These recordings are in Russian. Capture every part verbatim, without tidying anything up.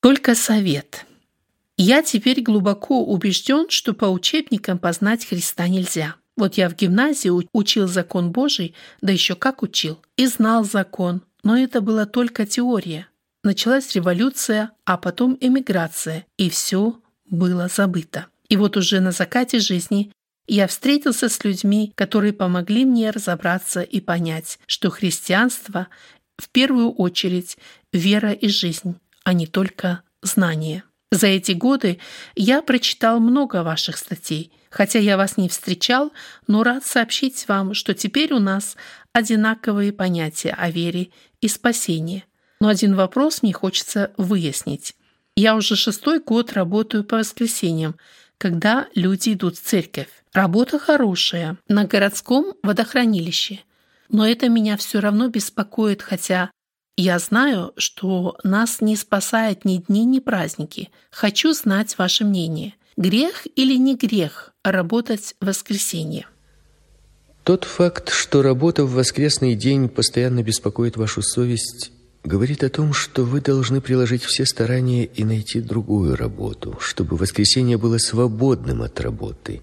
Только совет. Я теперь глубоко убежден, что по учебникам познать Христа нельзя. Вот я в гимназии учил закон Божий, да еще как учил, и знал закон, но это была только теория. Началась революция, а потом эмиграция, и все было забыто. И вот уже на закате жизни я встретился с людьми, которые помогли мне разобраться и понять, что христианство в первую очередь вера и жизнь, а не только знание. За эти годы я прочитал много ваших статей, хотя я вас не встречал, но рад сообщить вам, что теперь у нас одинаковые понятия о вере и спасении. Но один вопрос мне хочется выяснить. Я уже шестой год работаю по воскресеньям, когда люди идут в церковь. Работа хорошая, на городском водохранилище. Но это меня все равно беспокоит, хотя я знаю, что нас не спасают ни дни, ни праздники. Хочу знать ваше мнение. Грех или не грех работать в воскресенье? Тот факт, что работа в воскресный день постоянно беспокоит вашу совесть, говорит о том, что вы должны приложить все старания и найти другую работу, чтобы воскресенье было свободным от работы.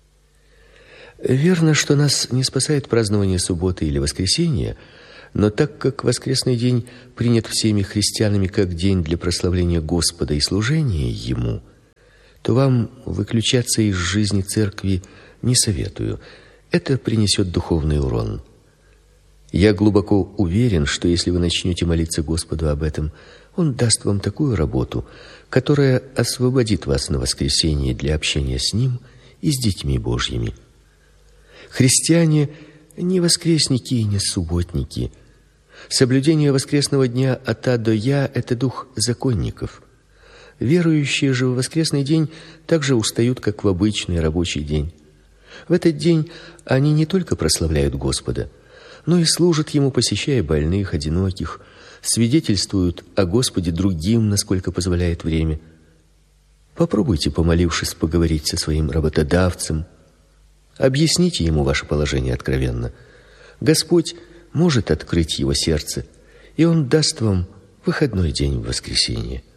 Верно, что нас не спасает празднование субботы или воскресенья, но так как воскресный день принят всеми христианами как день для прославления Господа и служения Ему, то вам выключаться из жизни церкви не советую. Это принесет духовный урон. Я глубоко уверен, что если вы начнете молиться Господу об этом, Он даст вам такую работу, которая освободит вас на воскресенье для общения с Ним и с детьми Божьими. Христиане не воскресники и не субботники. Соблюдение воскресного дня от А до Я – это дух законников. Верующие же в воскресный день также устают, как в обычный рабочий день. В этот день они не только прославляют Господа, но и служат Ему, посещая больных, одиноких, свидетельствуют о Господе другим, насколько позволяет время. Попробуйте, помолившись, поговорить со своим работодавцем. Объясните ему ваше положение откровенно. Господь может открыть его сердце, и Он даст вам выходной день в воскресенье.